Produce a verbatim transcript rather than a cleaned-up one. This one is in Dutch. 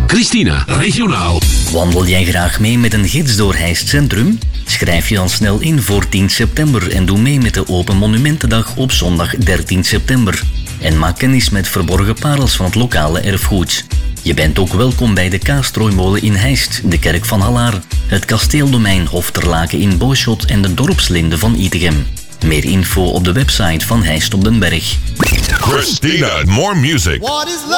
Christina, regionaal. Wandel jij graag mee met een gids door Heist Centrum? Schrijf je dan snel in voor tien september en doe mee met de Open Monumentendag op zondag dertien september. En maak kennis met verborgen parels van het lokale erfgoed. Je bent ook welkom bij de Kaastrooimolen in Heist, de Kerk van Hallaar, het kasteeldomein Hofterlaken in Boschot en de dorpslinde van Itegem. Meer info op de website van Heist op den Berg. Christina, more music.